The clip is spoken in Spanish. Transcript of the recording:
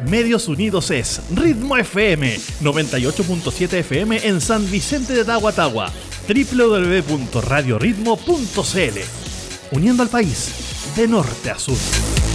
Medios Unidos es Ritmo FM, 98.7 FM en San Vicente de Tagua, www.radioritmo.cl, uniendo al país de norte a sur.